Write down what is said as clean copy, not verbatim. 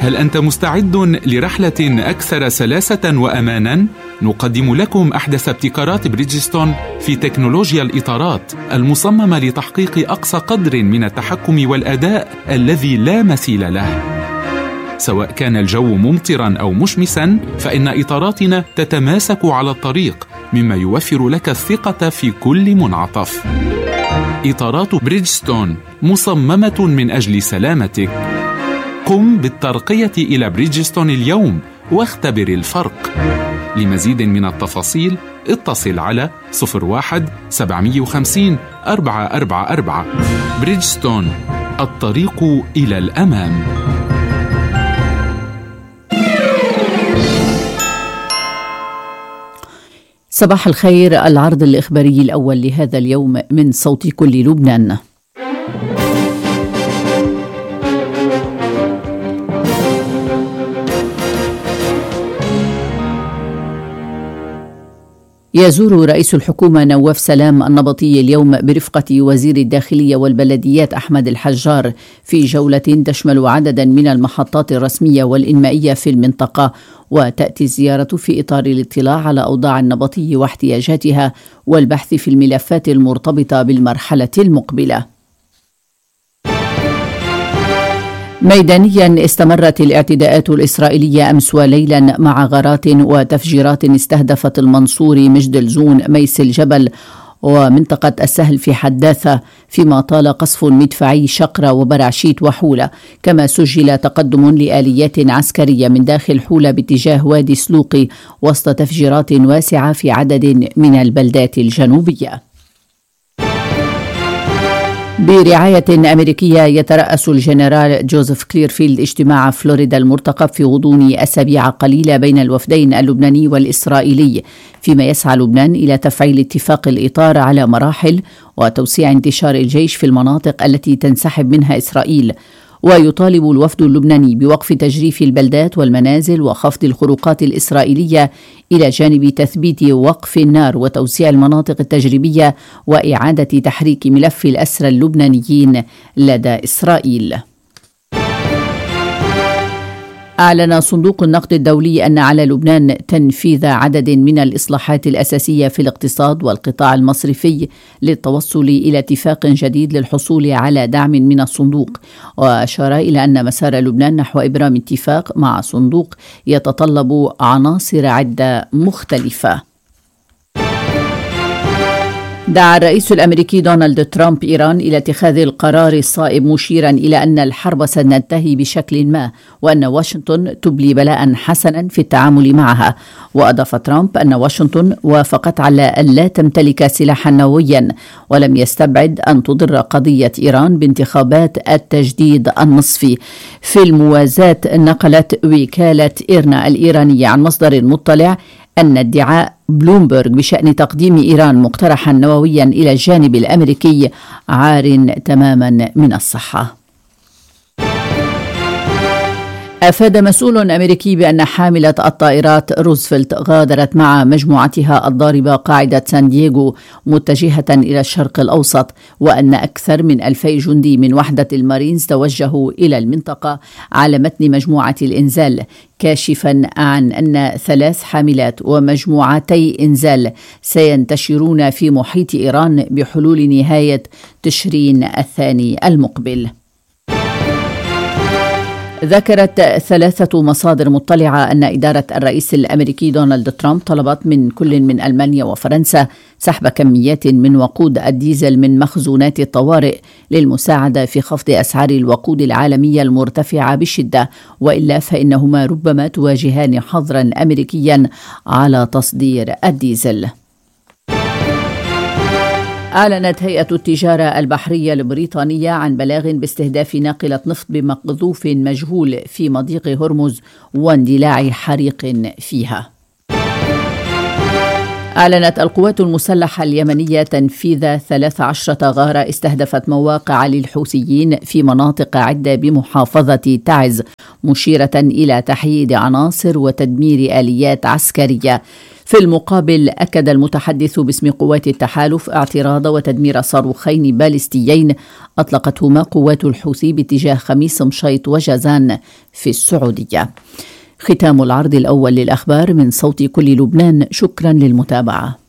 هل أنت مستعد لرحلة أكثر سلاسة وأمانا؟ نقدم لكم أحدث ابتكارات بريدجستون في تكنولوجيا الإطارات المصممة لتحقيق أقصى قدر من التحكم والأداء الذي لا مثيل له. سواء كان الجو ممطرا أو مشمسا، فإن إطاراتنا تتماسك على الطريق، مما يوفر لك الثقة في كل منعطف. إطارات بريدجستون مصممة من أجل سلامتك. قم بالترقية إلى بريدجستون اليوم واختبر الفرق. لمزيد من التفاصيل اتصل على 01-750-444. بريدجستون، الطريق إلى الأمام. صباح الخير، العرض الإخباري الأول لهذا اليوم من صوت كل لبنان. يزور رئيس الحكومة نواف سلام النبطي اليوم برفقة وزير الداخلية والبلديات أحمد الحجار في جولة تشمل عددا من المحطات الرسمية والإنمائية في المنطقة، وتأتي الزيارة في إطار الاطلاع على أوضاع النبطي واحتياجاتها والبحث في الملفات المرتبطة بالمرحلة المقبلة. ميدانيا، استمرت الاعتداءات الإسرائيلية أمس وليلا مع غارات وتفجيرات استهدفت المنصوري، مجدلزون، ميس الجبل ومنطقة السهل في حداثة، فيما طال قصف مدفعي شقرة وبرعشيت وحولة. كما سجل تقدم لآليات عسكرية من داخل حولة باتجاه وادي سلوقي وسط تفجيرات واسعة في عدد من البلدات الجنوبية. برعاية أمريكية، يترأس الجنرال جوزيف كليرفيلد اجتماع فلوريدا المرتقب في غضون أسابيع قليلة بين الوفدين اللبناني والإسرائيلي، فيما يسعى لبنان إلى تفعيل اتفاق الإطار على مراحل وتوسيع انتشار الجيش في المناطق التي تنسحب منها إسرائيل. ويطالب الوفد اللبناني بوقف تجريف البلدات والمنازل وخفض الخروقات الإسرائيلية، إلى جانب تثبيت وقف النار وتوسيع المناطق التجريبية وإعادة تحريك ملف الأسرى اللبنانيين لدى إسرائيل. أعلن صندوق النقد الدولي أن على لبنان تنفيذ عدد من الإصلاحات الأساسية في الاقتصاد والقطاع المصرفي للتوصل إلى اتفاق جديد للحصول على دعم من الصندوق، وأشار إلى أن مسار لبنان نحو إبرام اتفاق مع صندوق يتطلب عناصر عدة مختلفة. دعا الرئيس الأمريكي دونالد ترامب إيران إلى اتخاذ القرار الصائب، مشيرا إلى أن الحرب ستنتهي بشكل ما، وأن واشنطن تبلي بلاء حسنا في التعامل معها. وأضاف ترامب أن واشنطن وافقت على أن لا تمتلك سلاحا نوويا، ولم يستبعد أن تضر قضية إيران بانتخابات التجديد النصفي. في الموازاة، نقلت وكالة إيرنا الإيرانية عن مصدر مطلع أن ادعاء بلومبرغ بشأن تقديم إيران مقترحا نوويا إلى الجانب الأمريكي عار تماما من الصحة. أفاد مسؤول أمريكي بأن حاملة الطائرات روزفلت غادرت مع مجموعتها الضاربة قاعدة سان دييغو متجهة إلى الشرق الأوسط، وأن أكثر من 2000 جندي من وحدة المارينز توجهوا إلى المنطقة على متن مجموعة الإنزال، كاشفا عن أن 3 حاملات ومجموعتي إنزال سينتشرون في محيط إيران بحلول نهاية تشرين الثاني المقبل. ذكرت 3 مصادر مطلعة أن إدارة الرئيس الأمريكي دونالد ترامب طلبت من كل من ألمانيا وفرنسا سحب كميات من وقود الديزل من مخزونات الطوارئ للمساعدة في خفض أسعار الوقود العالمية المرتفعة بشدة، وإلا فإنهما ربما تواجهان حظرا أمريكيا على تصدير الديزل. أعلنت هيئة التجارة البحرية البريطانية عن بلاغ باستهداف ناقلة نفط بمقذوف مجهول في مضيق هرمز واندلاع حريق فيها. أعلنت القوات المسلحة اليمنية تنفيذ 13 غارة استهدفت مواقع للحوثيين في مناطق عدة بمحافظة تعز، مشيرة إلى تحييد عناصر وتدمير آليات عسكرية. في المقابل أكد المتحدث باسم قوات التحالف اعتراض وتدمير صاروخين باليستيين أطلقتهما قوات الحوثي باتجاه خميس مشيط وجازان في السعودية. ختام العرض الأول للأخبار من صوت كل لبنان. شكرا للمتابعة.